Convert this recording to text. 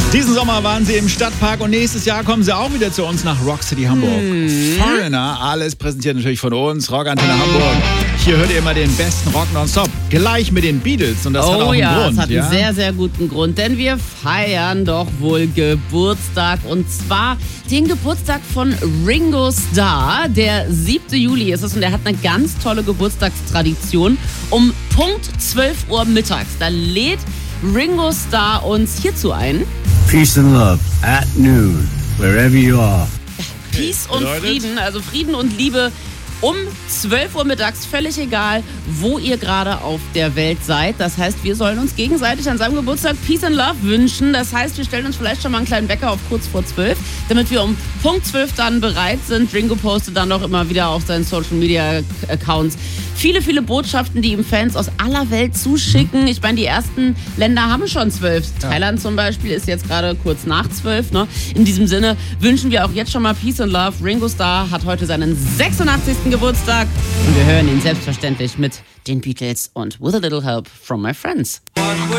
Diesen Sommer waren sie im Stadtpark und nächstes Jahr kommen sie auch wieder zu uns nach Rock City Hamburg. Foreigner, alles präsentiert natürlich von uns, Rockantenne Hamburg. Hier hört ihr immer den besten Rock nonstop. Gleich mit den Beatles und das hat auch einen Grund. Das hat einen sehr, sehr guten Grund, denn wir feiern doch wohl Geburtstag und zwar den Geburtstag von Ringo Starr. Der 7. Juli ist es und er hat eine ganz tolle Geburtstagstradition. Um Punkt 12 Uhr mittags, da lädt Ringo Starr uns hierzu ein. Peace and love at noon, wherever you are. Peace und Frieden, also Frieden und Liebe um 12 Uhr mittags, völlig egal, wo ihr gerade auf der Welt seid. Das heißt, wir sollen uns gegenseitig an seinem Geburtstag Peace and Love wünschen. Das heißt, wir stellen uns vielleicht schon mal einen kleinen Wecker auf kurz vor 12, damit wir um Punkt 12 dann bereit sind. Ringo postet dann auch immer wieder auf seinen Social Media Accounts viele, viele Botschaften, die ihm Fans aus aller Welt zuschicken. Ich meine, die ersten Länder haben schon 12. Ja. Thailand zum Beispiel ist jetzt gerade kurz nach 12. Ne? In diesem Sinne wünschen wir auch jetzt schon mal Peace and Love. Ringo Starr hat heute seinen 86. Geburtstag und wir hören ihn selbstverständlich mit den Beatles und With a Little Help from My Friends.